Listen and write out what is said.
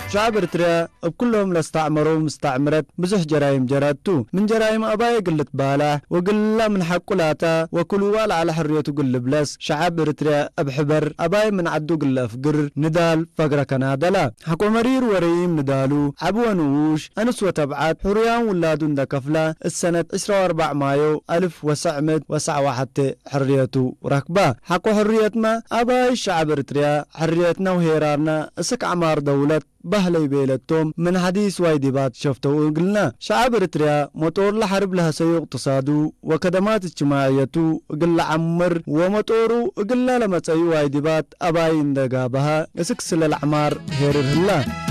شعب إريتريا بكلهم لاستعمروا مستعمرت بزح جرايم جراتو من جرايم أباي قلت باله وقل من حقولاتا وكلوا على حريته قل بلس شعب إريتريا بحبر أباي من عدو قل فقر ندال فقر كنادلا حكو مرير وريم ندالو عبو نوش أنس وتبعات حريان ولادون دا كفلا السنة 24 مايو 1991 حريته ركبة حكو حريتنا أباي شعب إريتريا حريتنا وهيرارنا اسك عمار دولة بهلي بيلتهم من حديث وايدبات شفتوا وقلنا شعب إريتريا موتور لحرب لها سيوق تصادو وكدمات اجتماعيتو قل عمر وموتورو قل لما تسيو وايدبات أباين دقابها اسك سل العمار هيرر الله